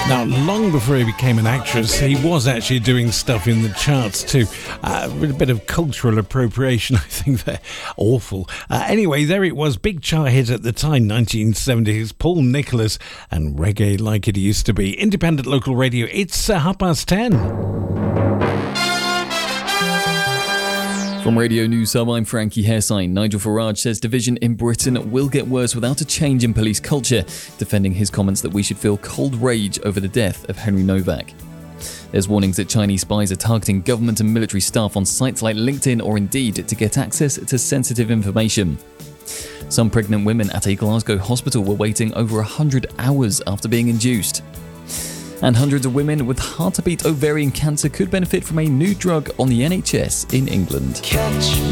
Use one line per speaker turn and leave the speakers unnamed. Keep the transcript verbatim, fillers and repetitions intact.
Now, long before he became an actress, he was actually doing stuff in the charts too. Uh, with a bit of cultural appropriation, I think they're awful. Uh, anyway, there it was, big chart hit at the time, nineteen seventies, Paul Nicholas and Reggae Like It Used to Be. Independent local radio, it's uh, half past ten.
From Radio News Hub, I'm Frankie Hairsign. Nigel Farage says division in Britain will get worse without a change in police culture, defending his comments that we should feel cold rage over the death of Henry Novak. There's warnings that Chinese spies are targeting government and military staff on sites like LinkedIn or Indeed to get access to sensitive information. Some pregnant women at a Glasgow hospital were waiting over one hundred hours after being induced. And hundreds of women with hard-to-beat ovarian cancer could benefit from a new drug on the N H S in England.
Catch